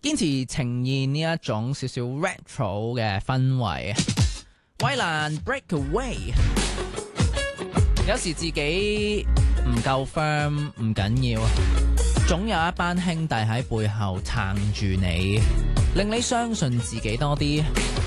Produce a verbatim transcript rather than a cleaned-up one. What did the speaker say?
堅持呈現呢一種少少 retro 嘅氛圍。衛蘭 Breakaway， 有時自己唔夠 firm 唔緊要，總有一班兄弟喺背後撐住你，令你相信自己多啲。